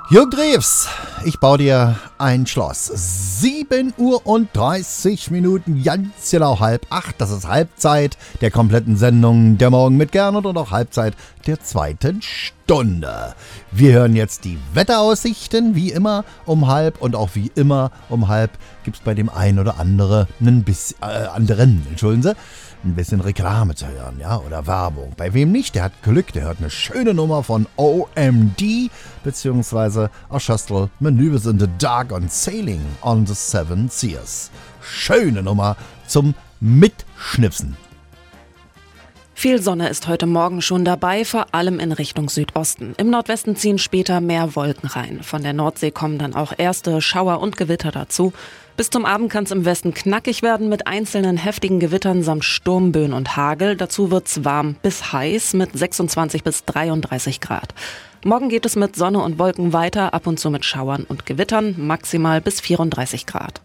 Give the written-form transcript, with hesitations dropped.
Jürgen Drews, ich baue dir ein Schloss. 7:30 ganz genau 7:30. Das ist Halbzeit der kompletten Sendung Der Morgen mit Gernot und auch Halbzeit der zweiten Stunde. Wir hören jetzt die Wetteraussichten, wie immer um halb, und auch wie immer um halb gibt es bei dem einen oder anderen ein bisschen Reklame zu hören, ja, oder Werbung. Bei wem nicht, der hat Glück, der hört eine schöne Nummer von OMD, beziehungsweise Orchestral Maneuvers in the Dark und Sailing on the Seven Seas. Schöne Nummer zum Mitschnipsen. Viel Sonne ist heute Morgen schon dabei, vor allem in Richtung Südosten. Im Nordwesten ziehen später mehr Wolken rein. Von der Nordsee kommen dann auch erste Schauer und Gewitter dazu. Bis zum Abend kann es im Westen knackig werden mit einzelnen heftigen Gewittern samt Sturmböen und Hagel. Dazu wird's warm bis heiß mit 26 bis 33 Grad. Morgen geht es mit Sonne und Wolken weiter, ab und zu mit Schauern und Gewittern, maximal bis 34 Grad.